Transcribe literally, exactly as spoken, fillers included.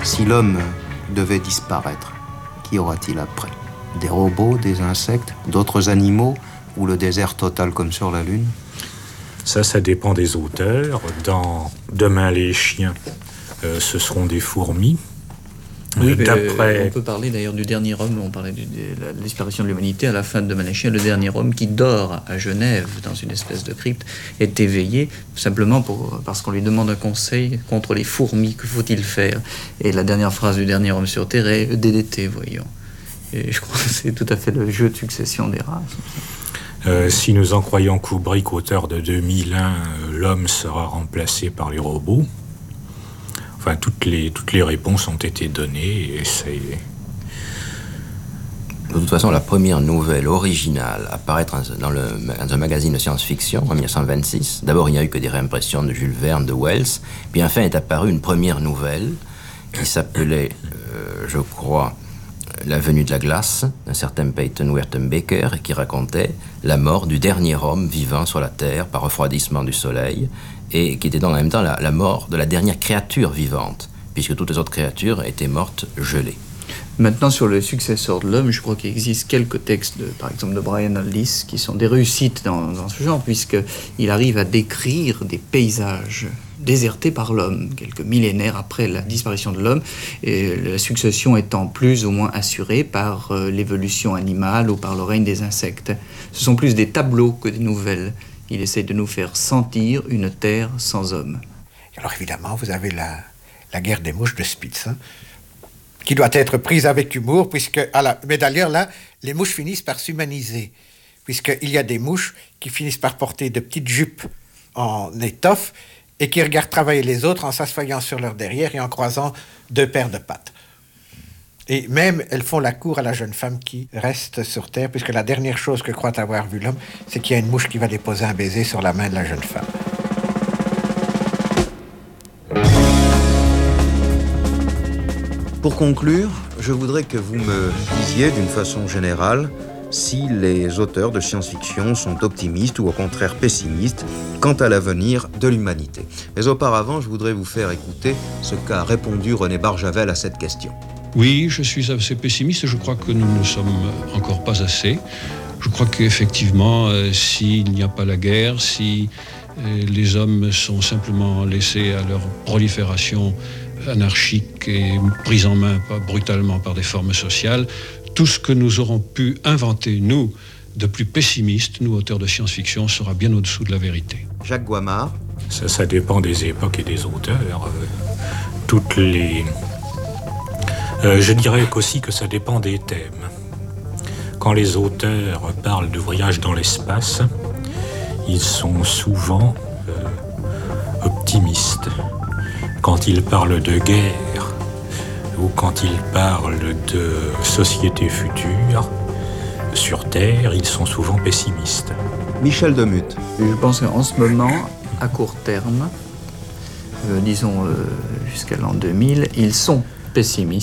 Si l'homme devait disparaître, qu'y aura-t-il après? Des robots, des insectes, d'autres animaux, ou le désert total comme sur la Lune? Ça, ça dépend des auteurs. Dans Demain les chiens, euh, ce seront des fourmis. Oui, D'après... on peut parler d'ailleurs du dernier homme, on parlait du, de la disparition de l'humanité à la fin de Demain les chiens, le dernier homme qui dort à Genève dans une espèce de crypte est éveillé simplement pour, parce qu'on lui demande un conseil contre les fourmis, que faut-il faire? Et la dernière phrase du dernier homme sur Terre est D D T, voyons. Et je crois que c'est tout à fait le jeu de succession des races. Euh, si nous en croyons Kubrick, auteur de deux mille un, euh, l'homme sera remplacé par les robots. Enfin, toutes les, toutes les réponses ont été données et c'est... De toute façon, la première nouvelle originale à paraître dans, le, dans un magazine de science-fiction en dix-neuf cent vingt-six, d'abord il n'y a eu que des réimpressions de Jules Verne, de Wells, puis enfin est apparue une première nouvelle qui s'appelait, euh, je crois, La venue de la glace, d'un certain Peyton Werton Baker, et qui racontait la mort du dernier homme vivant sur la Terre par refroidissement du soleil, et qui était donc en même temps la, la mort de la dernière créature vivante, puisque toutes les autres créatures étaient mortes gelées. Maintenant, sur le successeur de l'homme, je crois qu'il existe quelques textes, de, par exemple de Brian Aldiss, qui sont des réussites dans, dans ce genre, puisqu'il arrive à décrire des paysages désertés par l'homme, quelques millénaires après la disparition de l'homme, et la succession étant plus ou moins assurée par euh, l'évolution animale ou par le règne des insectes. Ce sont plus des tableaux que des nouvelles. Il essaie de nous faire sentir une terre sans homme. Alors évidemment, vous avez la, la guerre des mouches de Spitz, hein, qui doit être prise avec humour, puisque... Ah là, mais d'ailleurs, là, les mouches finissent par s'humaniser, puisqu'il y a des mouches qui finissent par porter de petites jupes en étoffe et qui regardent travailler les autres en s'assoyant sur leur derrière et en croisant deux paires de pattes. Et même, elles font la cour à la jeune femme qui reste sur Terre, puisque la dernière chose que croit avoir vu l'homme, c'est qu'il y a une mouche qui va déposer un baiser sur la main de la jeune femme. Pour conclure, je voudrais que vous me disiez d'une façon générale si les auteurs de science-fiction sont optimistes ou au contraire pessimistes quant à l'avenir de l'humanité. Mais auparavant, je voudrais vous faire écouter ce qu'a répondu René Barjavel à cette question. Oui, je suis assez pessimiste. Je crois que nous ne sommes encore pas assez. Je crois qu'effectivement, euh, s'il n'y a pas la guerre, si euh, les hommes sont simplement laissés à leur prolifération anarchique et pris en main pas brutalement par des formes sociales, tout ce que nous aurons pu inventer, nous, de plus pessimistes, nous, auteurs de science-fiction, sera bien au-dessous de la vérité. Jacques Guamard. Ça, ça dépend des époques et des auteurs. Euh, toutes les... Euh, je dirais aussi que ça dépend des thèmes. Quand les auteurs parlent de voyage dans l'espace, ils sont souvent euh, optimistes. Quand ils parlent de guerre ou quand ils parlent de société future, sur Terre, ils sont souvent pessimistes. Michel Demuth. Je pense qu'en ce moment, à court terme, euh, disons euh, jusqu'à l'an deux mille, ils sont pessimistes.